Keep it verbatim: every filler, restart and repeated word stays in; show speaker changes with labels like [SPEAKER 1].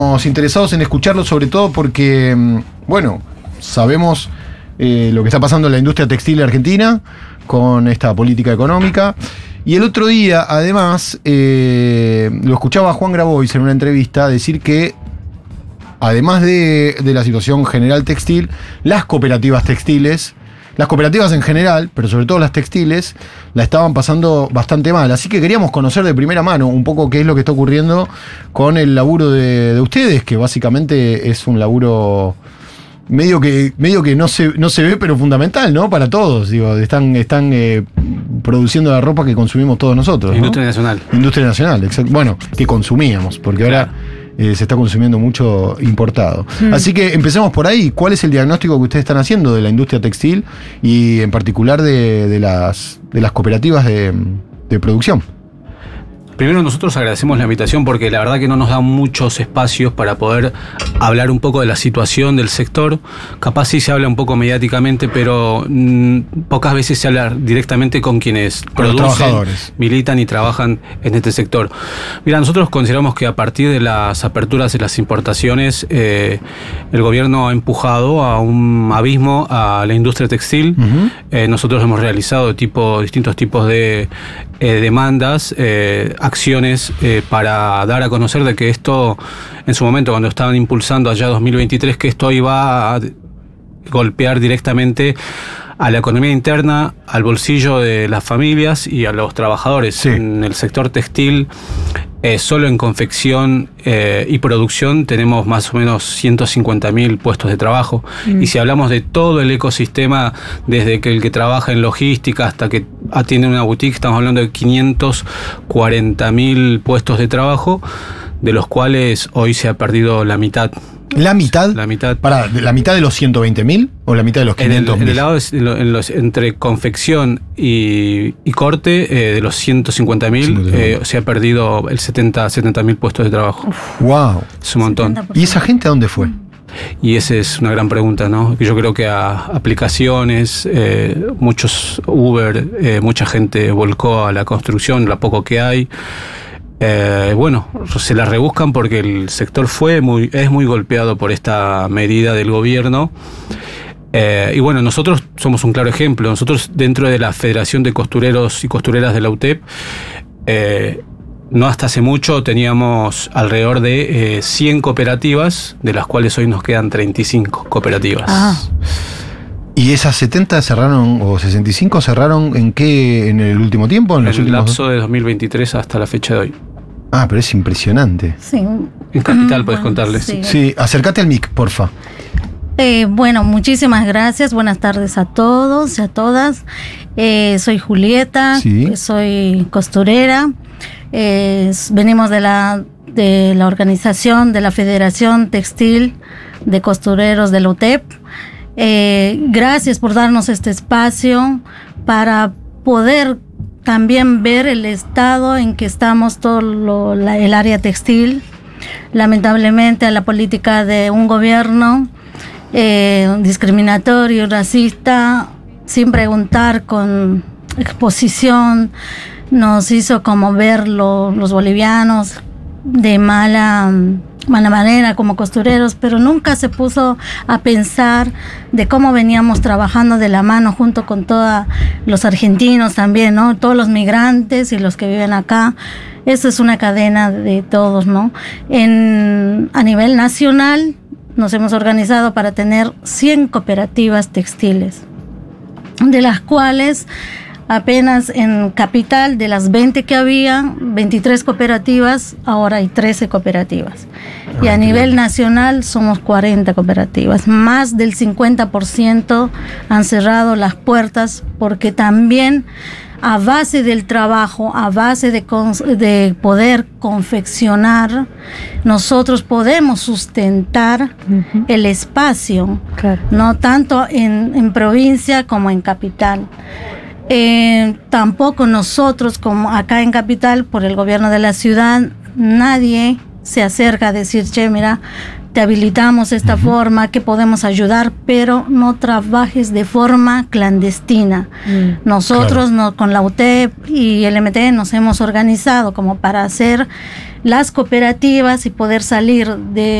[SPEAKER 1] Estamos interesados en escucharlo, sobre todo porque, bueno, sabemos eh, lo que está pasando en la industria textil argentina con esta política económica. Y el otro día, además, eh, lo escuchaba a Juan Grabois en una entrevista decir que, además de, de la situación general textil, las cooperativas textiles, las cooperativas en general, pero sobre todo las textiles, la estaban pasando bastante mal. Así que queríamos conocer de primera mano un poco qué es lo que está ocurriendo con el laburo de, de ustedes, que básicamente es un laburo medio que, medio que no se, no se ve, pero fundamental, ¿no? Para todos. Digo, están, están eh, produciendo la ropa que consumimos todos nosotros, ¿no?
[SPEAKER 2] Industria nacional.
[SPEAKER 1] Industria nacional, exacto. Bueno, que consumíamos, porque ahora eh, se está consumiendo mucho importado. Mm. Así que empecemos por ahí. ¿Cuál es el diagnóstico que ustedes están haciendo de la industria textil y en particular de, de, las, de las cooperativas de, de producción?
[SPEAKER 2] Primero, nosotros agradecemos la invitación porque la verdad que no nos dan muchos espacios para poder hablar un poco de la situación del sector. Capaz sí se habla un poco mediáticamente, pero mmm, pocas veces se habla directamente con quienes
[SPEAKER 1] con
[SPEAKER 2] producen, militan y trabajan en este sector. Mira, nosotros consideramos que a partir de las aperturas de las importaciones, eh, el gobierno ha empujado a un abismo a la industria textil. Uh-huh. Eh, nosotros hemos realizado tipo, distintos tipos de eh, demandas, eh, acciones eh, para dar a conocer de que esto, en su momento, cuando estaban impulsando allá dos mil veintitrés, que esto iba a golpear directamente a la economía interna, al bolsillo de las familias y a los trabajadores. Sí. En el sector textil, eh, solo en confección eh, y producción tenemos más o menos ciento cincuenta mil puestos de trabajo. Mm. Y si hablamos de todo el ecosistema, desde que el que trabaja en logística hasta que atiende una boutique, estamos hablando de quinientos cuarenta mil puestos de trabajo, de los cuales hoy se ha perdido la mitad.
[SPEAKER 1] ¿La mitad?
[SPEAKER 2] La mitad.
[SPEAKER 1] Para, ¿la mitad de los ciento veinte mil o la mitad de los quinientos mil?
[SPEAKER 2] En el, en el lado, de, en los, entre confección y, y corte, eh, de los ciento cincuenta mil, eh, se ha perdido el setenta mil puestos de trabajo.
[SPEAKER 1] ¡Wow!
[SPEAKER 2] Es un montón.
[SPEAKER 1] setenta por ciento. ¿Y esa gente a dónde fue?
[SPEAKER 2] Y esa es una gran pregunta, ¿no? Yo creo que a aplicaciones, eh, muchos Uber, eh, mucha gente volcó a la construcción, la poco que hay. Eh, bueno, se la rebuscan porque el sector fue muy, es muy golpeado por esta medida del gobierno. Eh, y bueno, nosotros somos un claro ejemplo. Nosotros, dentro de la Federación de Costureros y Costureras de la U T E P, eh, no hasta hace mucho teníamos alrededor de eh, cien cooperativas, de las cuales hoy nos quedan treinta y cinco cooperativas.
[SPEAKER 1] Ah. ¿Y esas setenta cerraron, o sesenta y cinco cerraron en qué, en el último tiempo? En,
[SPEAKER 2] en
[SPEAKER 1] los
[SPEAKER 2] el
[SPEAKER 1] últimos...
[SPEAKER 2] lapso de dos mil veintitrés hasta la fecha de hoy.
[SPEAKER 1] Ah, pero es impresionante.
[SPEAKER 3] Sí.
[SPEAKER 2] En Capital, mm, podés contarles.
[SPEAKER 1] Sí, sí, acércate al mic, porfa.
[SPEAKER 3] Eh, bueno, muchísimas gracias. Buenas tardes a todos y a todas. Eh, soy Julieta, sí. Soy costurera. Eh, venimos de la, de la organización de la Federación Textil de Costureros de la U T E P. Eh, gracias por darnos este espacio para poder también ver el estado en que estamos todo lo, la, el área textil. Lamentablemente la política de un gobierno eh, discriminatorio, racista, sin preguntar, con exposición, nos hizo como ver lo, los bolivianos de mala, mala manera como costureros, pero nunca se puso a pensar de cómo veníamos trabajando de la mano junto con todos los argentinos también, ¿no? Todos los migrantes y los que viven acá. Eso es una cadena de todos, ¿no? En, a nivel nacional nos hemos organizado para tener cien cooperativas textiles, de las cuales apenas en Capital, de las veinte que había, veintitrés cooperativas, ahora hay trece cooperativas. Y a nivel nacional somos cuarenta cooperativas. Más del cincuenta por ciento han cerrado las puertas porque también a base del trabajo, a base de, de poder confeccionar, nosotros podemos sustentar uh-huh. el espacio, claro. No tanto en, en provincia como en capital. Eh, tampoco nosotros, como acá en Capital, por el gobierno de la ciudad, nadie se acerca a decir, che, mira, te habilitamos esta uh-huh. forma, que podemos ayudar, pero no trabajes de forma clandestina. Uh-huh. Nosotros claro. no, con la U T E P y el M T nos hemos organizado como para hacer las cooperativas y poder salir de